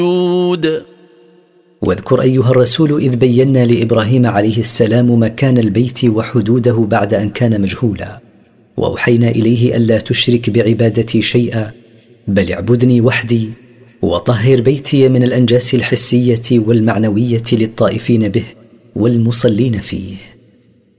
واذكر أيها الرسول إذ بينا لإبراهيم عليه السلام مكان البيت وحدوده بعد أن كان مجهولا، وأوحينا إليه ألا تشرك بعبادتي شيئا، بل اعبدني وحدي، وطهر بيتي من الأنجاس الحسية والمعنوية للطائفين به والمصلين فيه.